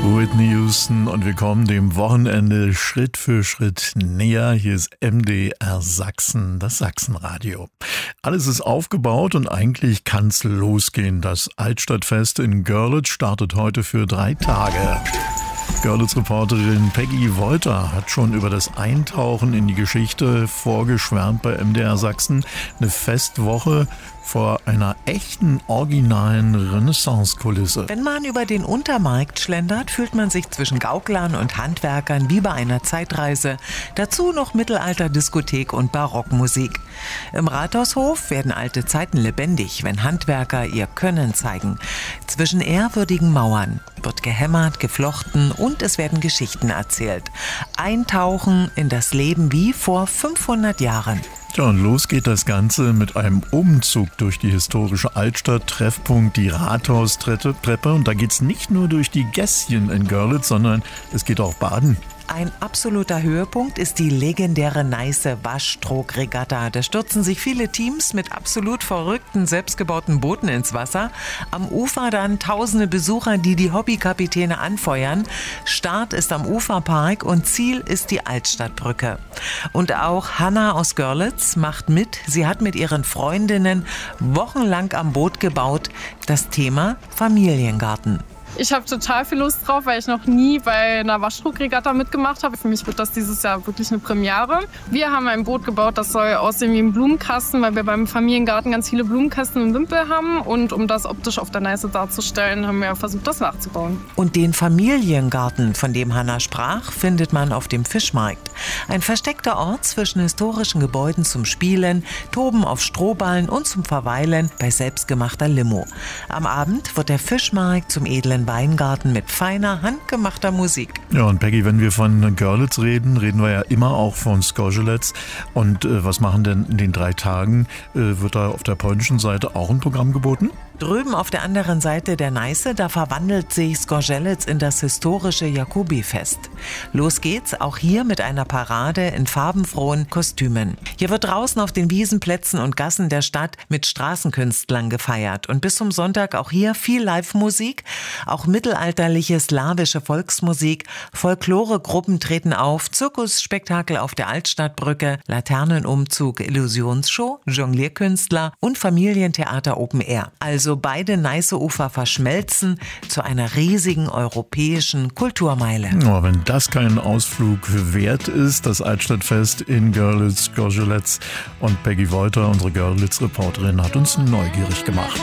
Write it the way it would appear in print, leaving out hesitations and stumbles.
Whitney Houston und wir kommen dem Wochenende Schritt für Schritt näher. Hier ist MDR Sachsen, das Sachsenradio. Alles ist aufgebaut und eigentlich kann's losgehen. Das Altstadtfest in Görlitz startet heute für 3 Tage. Görlitz-Reporterin Peggy Wolter hat schon über das Eintauchen in die Geschichte vorgeschwärmt bei MDR Sachsen. Eine Festwoche vor einer echten, originalen Renaissance-Kulisse. Wenn man über den Untermarkt schlendert, fühlt man sich zwischen Gauklern und Handwerkern wie bei einer Zeitreise. Dazu noch Mittelalter-Diskothek und Barockmusik. Im Rathaushof werden alte Zeiten lebendig, wenn Handwerker ihr Können zeigen. Zwischen ehrwürdigen Mauern wird gehämmert, geflochten und es werden Geschichten erzählt. Eintauchen in das Leben wie vor 500 Jahren. Ja, und los geht das Ganze mit einem Umzug durch die historische Altstadt, Treffpunkt die Rathaustreppe. Und da geht's nicht nur durch die Gässchen in Görlitz, sondern es geht auch baden. Ein absoluter Höhepunkt ist die legendäre Neiße Waschtrog-Regatta. Da stürzen sich viele Teams mit absolut verrückten, selbstgebauten Booten ins Wasser. Am Ufer dann tausende Besucher, die die Hobbykapitäne anfeuern. Start ist am Uferpark und Ziel ist die Altstadtbrücke. Und auch Hanna aus Görlitz macht mit. Sie hat mit ihren Freundinnen wochenlang am Boot gebaut. Das Thema Familiengarten. Ich habe total viel Lust drauf, weil ich noch nie bei einer Waschtrog-Regatta mitgemacht habe. Für mich wird das dieses Jahr wirklich eine Premiere. Wir haben ein Boot gebaut, das soll aussehen wie ein Blumenkasten, weil wir beim Familiengarten ganz viele Blumenkästen im Wimpel haben. Und um das optisch auf der Neiße darzustellen, haben wir versucht, das nachzubauen. Und den Familiengarten, von dem Hanna sprach, findet man auf dem Fischmarkt. Ein versteckter Ort zwischen historischen Gebäuden zum Spielen, Toben auf Strohballen und zum Verweilen bei selbstgemachter Limo. Am Abend wird der Fischmarkt zum edlen Weingarten mit feiner, handgemachter Musik. Ja, und Peggy, wenn wir von Görlitz reden wir ja immer auch von Skorzelec. Und was machen denn in den 3 Tagen? Wird da auf der polnischen Seite auch ein Programm geboten? Drüben auf der anderen Seite der Neiße, da verwandelt sich Skorzelec in das historische Jakobifest. Los geht's, auch hier mit einer Parade in farbenfrohen Kostümen. Hier wird draußen auf den Wiesenplätzen und Gassen der Stadt mit Straßenkünstlern gefeiert. Und bis zum Sonntag auch hier viel Live-Musik, auch mittelalterliche slawische Volksmusik, Folklore-Gruppen treten auf, Zirkusspektakel auf der Altstadtbrücke, Laternenumzug, Illusionsshow, Jonglierkünstler und Familientheater Open Air. Also beide Neiße-Ufer verschmelzen zu einer riesigen europäischen Kulturmeile. Ja, wenn das kein Ausflug wert ist, das Altstadtfest in Görlitz, Skorzelec. Und Peggy Wolter, unsere Görlitz-Reporterin, hat uns neugierig gemacht.